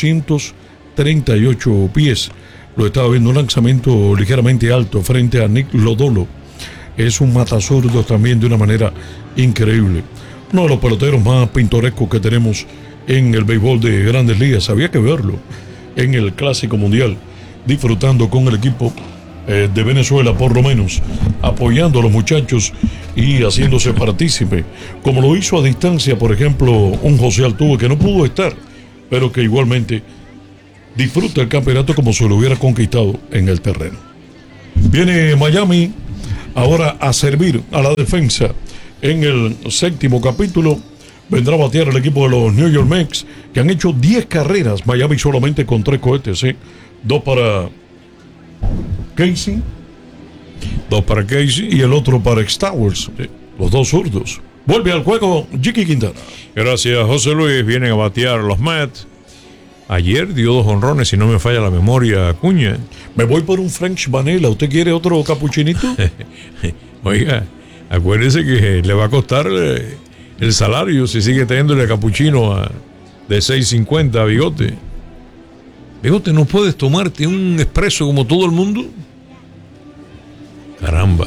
438 pies. Lo estaba viendo, un lanzamiento ligeramente alto frente a Nick Lodolo. Es un matazurdo también de una manera increíble. Uno de los peloteros más pintorescos que tenemos en el béisbol de Grandes Ligas. Había que verlo en el Clásico Mundial, disfrutando con el equipo de Venezuela, por lo menos, apoyando a los muchachos y haciéndose partícipe, como lo hizo a distancia, por ejemplo, un José Altuve que no pudo estar, pero que igualmente disfruta el campeonato como si lo hubiera conquistado en el terreno. Viene Miami ahora a servir a la defensa en el séptimo capítulo. Vendrá a batear el equipo de los New York Mets, que han hecho 10 carreras. Miami solamente con 3 cohetes, ¿eh? 2 para Casey, 2 para Casey y el otro para Stowers, los dos zurdos. Vuelve al juego Jiki Quintana. Gracias, José Luis. Vienen a batear los Mets. Ayer dio 2 jonrones, si no me falla la memoria, Acuña. Me voy por un French Vanilla. ¿Usted quiere otro capuchinito? Oiga, acuérdese que le va a costar el salario si sigue teniéndole capuchino de $6.50 a Bigote. Bigote, ¿no puedes tomarte un expreso como todo el mundo? Caramba.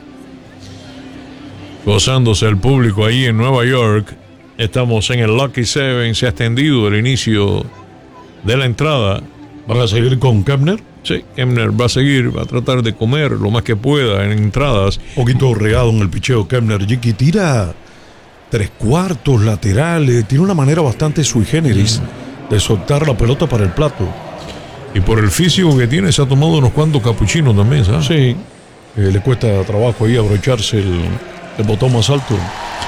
Gozándose el público ahí en Nueva York. Estamos en el Lucky Seven. Se ha extendido el inicio de la entrada. ¿Van a seguir con Kepner? Sí, Kepner va a seguir, va a tratar de comer lo más que pueda en entradas. Un poquito regado en el picheo Kepner. Jiki tira 3/4 laterales. Tiene una manera bastante sui generis de soltar la pelota para el plato. Y por el físico que tiene, se ha tomado unos cuantos capuchinos también, ¿sabes? Sí, le cuesta trabajo ahí abrocharse el botón más alto.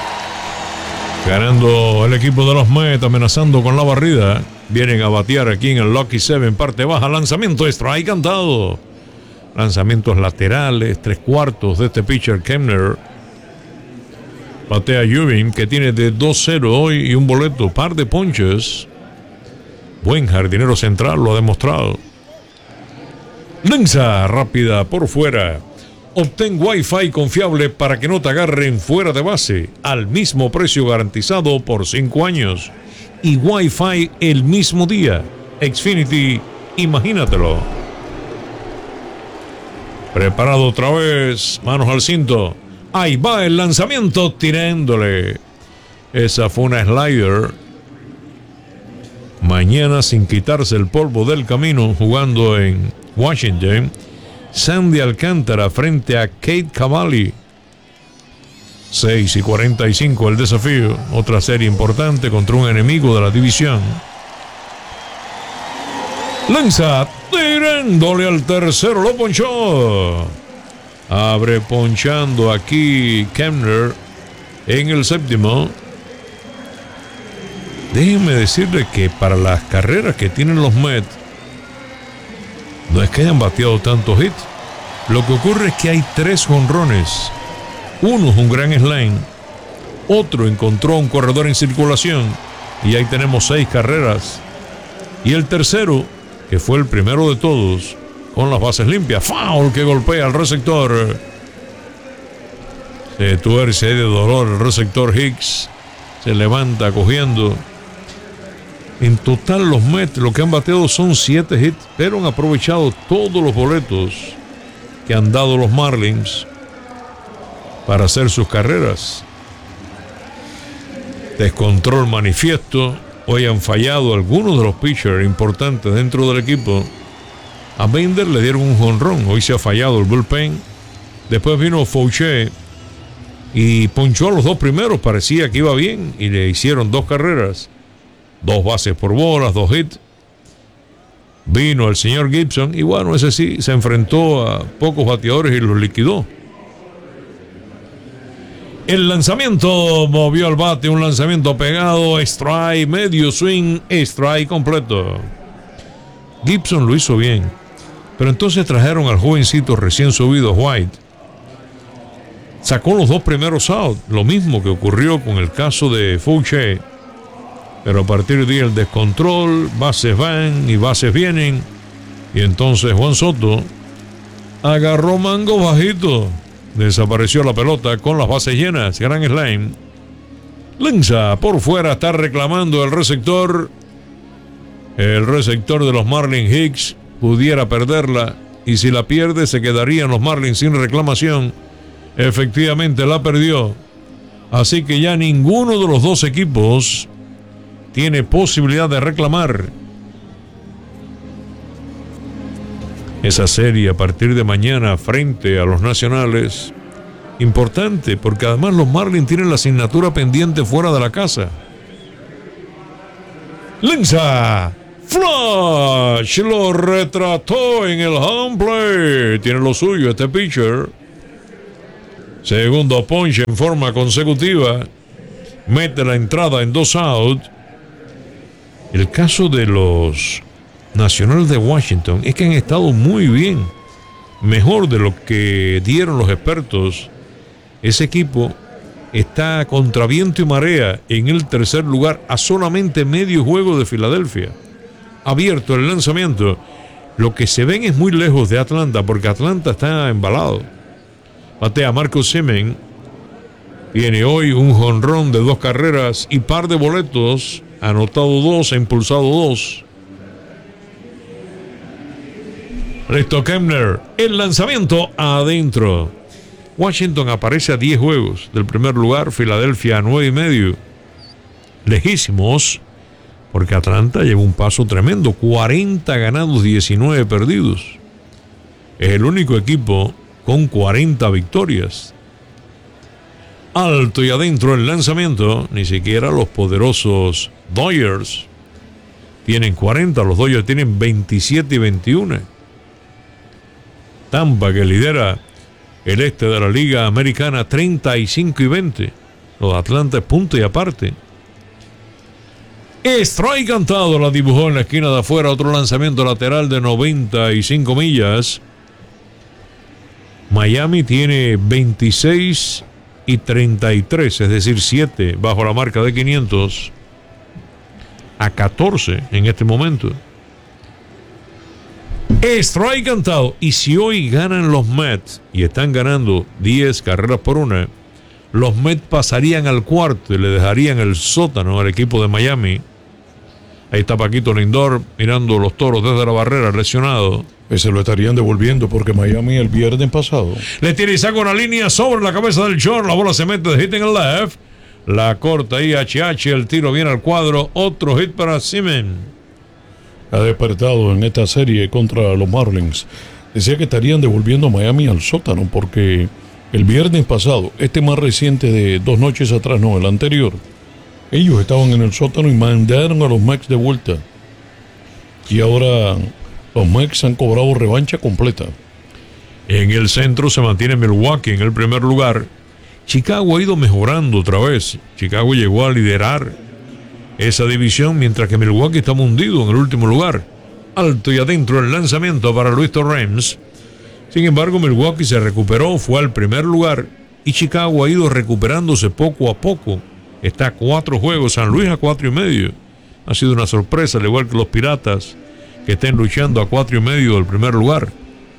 Ganando el equipo de los Mets, amenazando con la barrida. Vienen a batear aquí en el Lucky Seven, parte baja, lanzamiento, strike cantado. Lanzamientos laterales, 3/4 de este pitcher Kepner. Batea Ewing, que tiene de 2-0 hoy y un boleto, par de ponches. Buen jardinero central, lo ha demostrado. Lanza rápida por fuera. Obtén Wi-Fi confiable para que no te agarren fuera de base, al mismo precio garantizado por 5 años. Y Wi-Fi el mismo día. Xfinity, imagínatelo. Preparado otra vez, manos al cinto. Ahí va el lanzamiento tirándole. Esa fue una slider. Mañana, sin quitarse el polvo del camino, jugando en Washington, Sandy Alcántara frente a Kate Cavalli. 6:45 el desafío. Otra serie importante contra un enemigo de la división. Lanza, tirándole al tercero, lo ponchó. Abre ponchando aquí Kepner en el séptimo. Déjenme decirle que para las carreras que tienen los Mets, no es que hayan bateado tantos hits. Lo que ocurre es que hay 3 jonrones. Uno es un gran slam, otro encontró un corredor en circulación y ahí tenemos 6 carreras. Y el tercero, que fue el primero de todos, con las bases limpias, foul que golpea al receptor. Se tuerce de dolor el receptor Hicks, se levanta cogiendo. En total los Mets lo que han bateado son 7 hits, pero han aprovechado todos los boletos que han dado los Marlins para hacer sus carreras. Descontrol manifiesto. Hoy han fallado algunos de los pitchers importantes dentro del equipo. A Bender le dieron un jonrón. Hoy se ha fallado el bullpen. Después vino Fouché y ponchó a los 2 primeros. Parecía que iba bien y le hicieron 2 carreras. 2 bases por bolas, 2 hits. Vino el señor Gibson y bueno, ese sí se enfrentó a pocos bateadores y los liquidó. El lanzamiento movió al bate, un lanzamiento pegado, strike, medio swing, strike completo. Gibson lo hizo bien, pero entonces trajeron al jovencito recién subido White. Sacó los 2 primeros outs, lo mismo que ocurrió con el caso de Fouché. Pero a partir de ahí el descontrol, bases van y bases vienen. Y entonces Juan Soto agarró mango bajito. Desapareció la pelota con las bases llenas. Gran slam. Lanza por fuera, está reclamando el receptor. El receptor de los Marlins, Hicks, pudiera perderla. Y si la pierde, se quedarían los Marlins sin reclamación. Efectivamente la perdió. Así que ya ninguno de los 2 equipos tiene posibilidad de reclamar. Esa serie a partir de mañana frente a los Nacionales, importante porque además los Marlins tienen la asignatura pendiente fuera de la casa. Lanza, flash, lo retrató en el home plate. Tiene lo suyo este pitcher. Segundo ponche en forma consecutiva. Mete la entrada en 2 outs. El caso de los Nacionales de Washington es que han estado muy bien, mejor de lo que dieron los expertos. Ese equipo está contra viento y marea en el tercer lugar a solamente medio juego de Filadelfia. Abierto el lanzamiento. Lo que se ven es muy lejos de Atlanta porque Atlanta está embalado. Batea Marcus Semien. Tiene hoy un jonrón de 2 carreras y par de boletos. Ha anotado 2, ha impulsado 2. Listo Kemner. El lanzamiento adentro. Washington aparece a 10 juegos del primer lugar. Filadelfia a 9.5. Lejísimos. Porque Atlanta lleva un paso tremendo. 40 ganados, 19 perdidos. Es el único equipo con 40 victorias. Alto y adentro el lanzamiento. Ni siquiera los poderosos Dodgers tienen 40. Los Dodgers tienen 27 y 21. Tampa, que lidera el este de la Liga Americana, 35 y 20. Los de Atlanta es punto y aparte. Strike cantado, la dibujó en la esquina de afuera. Otro lanzamiento lateral de 95 millas. Miami tiene 26 y 33, es decir, 7 bajo la marca de 500. A 14 en este momento. Strike cantado. Y si hoy ganan los Mets y están ganando 10 carreras por 1, los Mets pasarían al cuarto y le dejarían el sótano al equipo de Miami. Ahí está Paquito Lindor mirando los Toros desde la barrera, lesionado. Ese lo estarían devolviendo porque Miami el viernes pasado le tira y saca una línea sobre la cabeza del short. La bola se mete de hit en el left. La corta ahí HH. El tiro viene al cuadro. Otro hit para Semien. Ha despertado en esta serie contra los Marlins. Decía que estarían devolviendo a Miami al sótano porque el viernes pasado, este más reciente de 2 noches atrás, no, el anterior, ellos estaban en el sótano y mandaron a los Mets de vuelta. Y ahora los Mets han cobrado revancha completa. En el centro se mantiene Milwaukee en el primer lugar. Chicago ha ido mejorando otra vez. Chicago llegó a liderar esa división, mientras que Milwaukee está hundido en el último lugar. Alto y adentro el lanzamiento para Luis Torrens. Sin embargo, Milwaukee se recuperó, fue al primer lugar y Chicago ha ido recuperándose poco a poco. Está a 4 juegos, San Luis a 4.5. Ha sido una sorpresa, al igual que los Piratas, que estén luchando a 4.5 del primer lugar.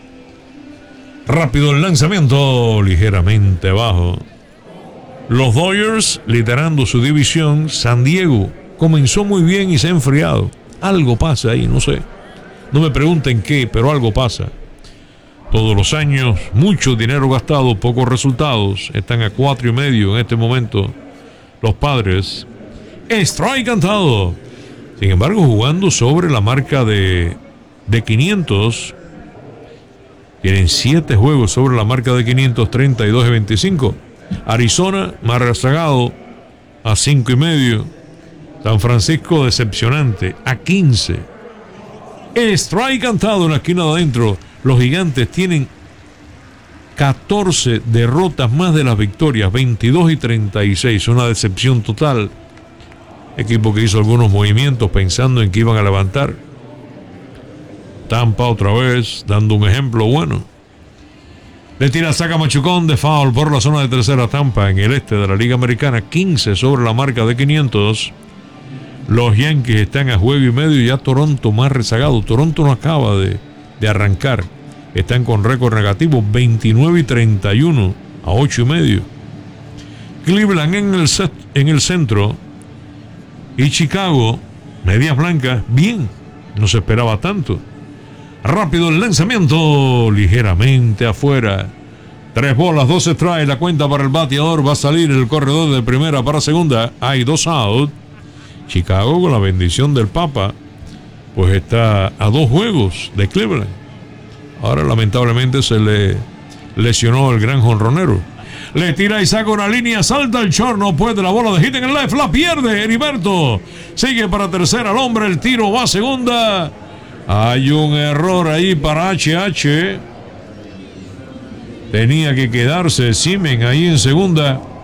Rápido el lanzamiento, ligeramente bajo. Los Dodgers liderando su división. San Diego comenzó muy bien y se ha enfriado. Algo pasa ahí, no sé. No me pregunten qué, pero algo pasa. Todos los años, mucho dinero gastado, pocos resultados. Están a 4.5 en este momento los Padres. Strike cantado. Sin embargo, jugando sobre la marca de 500. Tienen 7 juegos sobre la marca de 500, 32 y 25. Arizona, más rezagado, a 5.5. San Francisco, decepcionante, a 15. Strike cantado en la esquina de adentro. Los Gigantes tienen 14 derrotas más de las victorias, 22 y 36. Una decepción total. Equipo que hizo algunos movimientos pensando en que iban a levantar. Tampa otra vez, dando un ejemplo bueno. Le tira, saca machucón de foul por la zona de tercera. Tampa en el este de la Liga Americana, 15 sobre la marca de 500. Los Yankees están a 1.5 y ya Toronto más rezagado. Toronto no acaba de arrancar. Están con récord negativo, 29 y 31 a 8.5. Cleveland en el centro y Chicago, medias blancas, bien. No se esperaba tanto. Rápido el lanzamiento, ligeramente afuera. 3 bolas, 2 strikes, la cuenta para el bateador. Va a salir el corredor de primera para segunda. Hay 2 out. Chicago, con la bendición del Papa, pues está a 2 juegos de Cleveland. Ahora lamentablemente se le lesionó el gran jonronero. Le tira y saca una línea, salta el short, no puede, la bola de hit en el left, la pierde Heriberto. Sigue para tercera, al hombre, el tiro va a segunda. Hay un error ahí para HH. Tenía que quedarse Simen ahí en segunda.